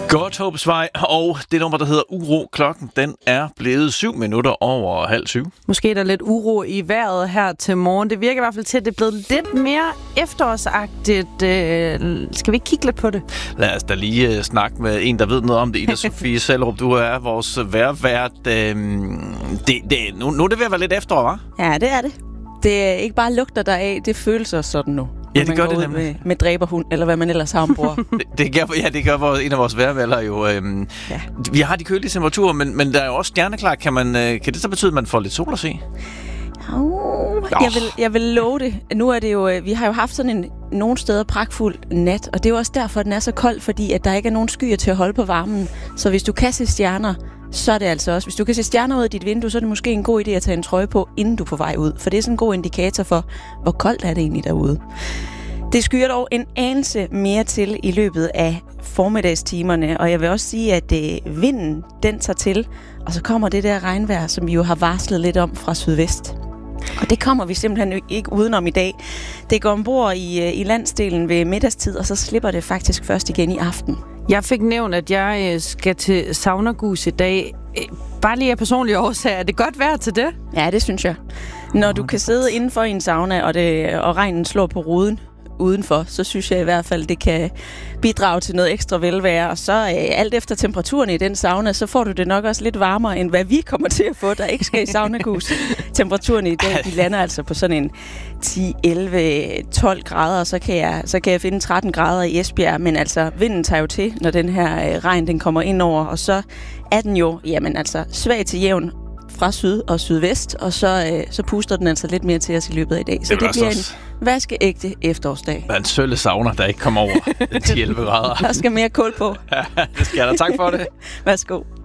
Godthåbsvej og det nummer, der hedder Uro. Klokken, den er blevet 7 minutter over 6:30. Måske er der lidt uro i vejret her til morgen. Det virker i hvert fald til, at det er blevet lidt mere efterårsagtigt. Skal vi ikke kigge lidt på det? Lad os da lige snakke med en, der ved noget om det. Ida Sofie Sellerup, du er vores vejrvært. Nu er det ved at være lidt efterår, hva'? Ja, det er det. Det er ikke bare lugter der af, det føles også sådan nu. Ja, det gør det nemlig. Med dræberhund, eller hvad man ellers har ombord. det gør en af vores vejrvælder jo. Ja. Vi har de kølige temperaturer, men der er jo også stjerneklart. Kan det så betyde, at man får lidt sol at se? Jeg vil love det. Nu er det jo, vi har jo haft sådan nogle steder pragtfuld nat, og det er jo også derfor, at den er så kold, fordi at der ikke er nogen skyer til at holde på varmen. Så hvis du kan se stjerner, så er det altså også. Hvis du kan se stjerner ud af dit vindue, så er det måske en god idé at tage en trøje på, inden du er på vej ud. For det er sådan en god indikator for, hvor koldt er det egentlig derude. Det skyer dog en anelse mere til i løbet af formiddagstimerne, og jeg vil også sige, at vinden, den tager til, og så kommer det der regnvejr, som vi jo har varslet lidt om fra sydvest. Og det kommer vi simpelthen ikke udenom i dag. Det går ombord i landsdelen ved middagstid, og så slipper det faktisk først igen i aften. Jeg fik nævnt, at jeg skal til Saunagus i dag. Bare lige af personlige årsager. Er det godt vejr til det? Ja, det synes jeg. Når du kan sidde indenfor i en sauna, og regnen slår på ruden udenfor, så synes jeg i hvert fald, det kan bidrage til noget ekstra velvære. Og så alt efter temperaturen i den sauna, så får du det nok også lidt varmere, end hvad vi kommer til at få, der ikke skal i Saunagus. Temperaturen i dag, de lander altså på sådan en 10, 11, 12 grader, og så kan jeg finde 13 grader i Esbjerg. Men altså, vinden tager jo til, når den her regn den kommer ind over, og så er den jo svag til jævn fra syd og sydvest, og så puster den altså lidt mere til os i løbet af i dag. Så det bliver en vaskeægte efterårsdag. Der er en sølle sauna, der ikke kommer over 10-11 grader. Der skal mere kul på. Ja, det skal der. Tak for det. Værsgo.